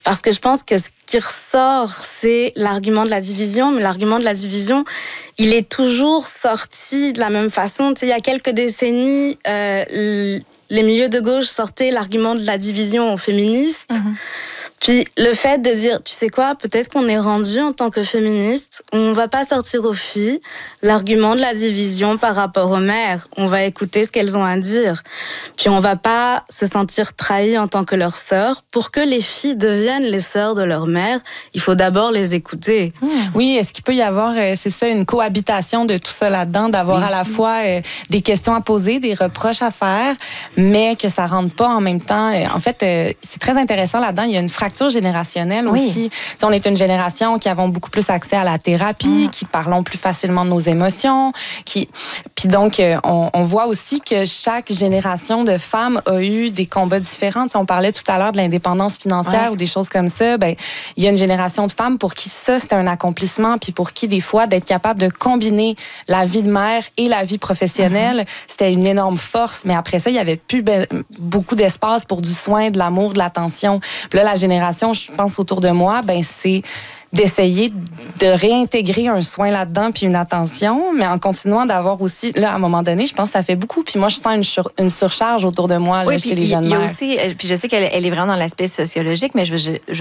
Parce que je pense que ce qui ressort, c'est l'argument de la division. Mais l'argument de la division, il est toujours sorti de la même façon. Tu sais, il y a quelques décennies, les milieux de gauche sortaient l'argument de la division aux féministes. Mm-hmm. Puis le fait de dire, tu sais quoi, peut-être qu'on est rendu en tant que féministe, on va pas sortir aux filles l'argument de la division par rapport aux mères. On va écouter ce qu'elles ont à dire. Puis on va pas se sentir trahies en tant que leurs sœurs. Pour que les filles deviennent les sœurs de leur mère, il faut d'abord les écouter. Oui, est-ce qu'il peut y avoir, c'est ça, une cohabitation de tout ça là-dedans, d'avoir à la fois des questions à poser, des reproches à faire, mais que ça rentre pas en même temps. En fait, c'est très intéressant là-dedans. Il y a une fracture générationnelle aussi. T'sais, on est une génération qui avons beaucoup plus accès à la thérapie, qui parlons plus facilement de nos émotions, puis donc on voit aussi que chaque génération de femmes a eu des combats différents. T'sais, on parlait tout à l'heure de l'indépendance financière ou des choses comme ça. Ben, il y a une génération de femmes pour qui ça c'est un accomplissement, puis pour qui des fois d'être capable de combiner la vie de mère et la vie professionnelle, c'était une énorme force. Mais après ça, il y avait plus beaucoup d'espace pour du soin, de l'amour, de l'attention. Puis là, la génération, je pense, autour de moi, ben c'est d'essayer de réintégrer un soin là-dedans puis une attention, mais en continuant d'avoir aussi, là, à un moment donné, je pense que ça fait beaucoup. Puis moi, je sens une surcharge autour de moi là, chez les jeunes mères. Il y a aussi, puis je sais qu'elle est vraiment dans l'aspect sociologique, mais je